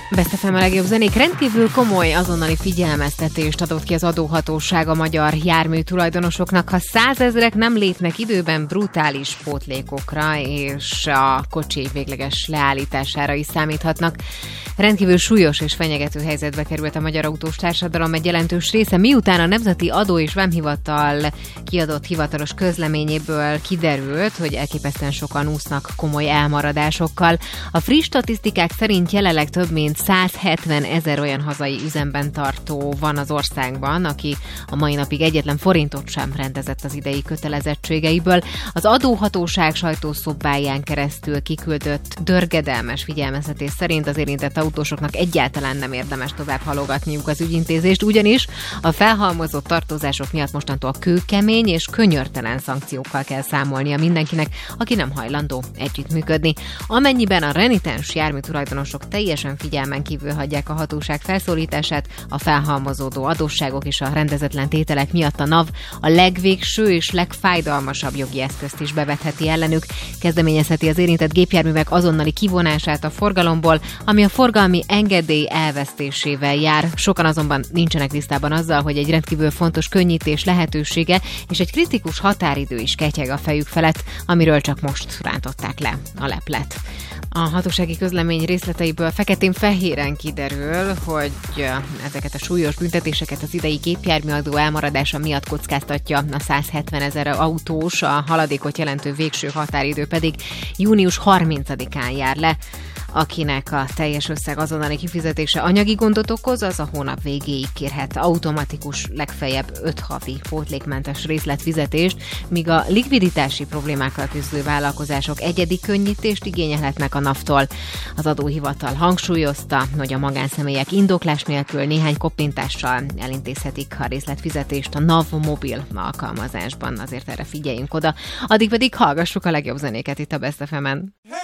Best FM a legjobb zenék. Rendkívül komoly azonnali figyelmeztetést adott ki az adóhatóság a magyar jármű tulajdonosoknak. Ha 100 000 nem lépnek időben, brutális pótlékokra és a kocsi végleges leállítására is számíthatnak. Rendkívül súlyos és fenyegető helyzetbe került a magyar autós társadalom egy jelentős része, miután a Nemzeti Adó- és Vámhivatal kiadott hivatalos közleményéből kiderült, hogy elképesztően sokan úsznak komoly elmaradásokkal. A friss statisztikák szerint jelenleg több mint 170 000 olyan hazai üzemben tartó van az országban, aki a mai napig egyetlen forintot sem rendezett az idei kötelezettségeiből. Az adóhatóság sajtószobáján keresztül kiküldött dörgedelmes figyelmeztetés szerint az érintett autósoknak egyáltalán nem érdemes tovább halogatniuk az ügyintézést, ugyanis a felhalmozott tartozások miatt mostantól kőkemény és könyörtelen szankciókkal kell számolnia mindenkinek, aki nem hajlandó együttműködni. Amennyiben a renitens járműtulajdonosok teljesen figyelmen kívül hagyják a hatóság felszólítását, a felhalmozódó adósságok és a rendezetlen tételek miatt a NAV a legvégső és legfájdalmasabb jogi eszközt is bevetheti ellenük, kezdeményezheti az érintett gépjárművek azonnali kivonását a forgalomból, ami a forgalmi engedély elvesztésével jár. Sokan azonban nincsenek tisztában azzal, hogy egy rendkívül fontos könnyítés lehetősége és egy kritikus határidő is ketyeg a fejük felett, amiről csak most rántották le a leplet. A hatósági közlemény részleteiből feketén-fehéren kiderül, hogy ezeket a súlyos büntetéseket az idei gépjárműadó elmaradása miatt kockáztatja a 170 000 autós, a haladékot jelentő végső határidő pedig június 30-án jár le. Akinek a teljes összeg azonnali kifizetése anyagi gondot okoz, az a hónap végéig kérhet automatikus, legfeljebb 5 havi pótlékmentes részletfizetést, míg a likviditási problémákkal küzdő vállalkozások egyedi könnyítést igényelhetnek a NAV-tól. Az adóhivatal hangsúlyozta, hogy a magánszemélyek indoklás nélkül néhány koppintással elintézhetik a részletfizetést a NAV mobil alkalmazásban, azért erre figyeljünk oda. Addig pedig hallgassuk a legjobb zenéket itt a Best FM-en.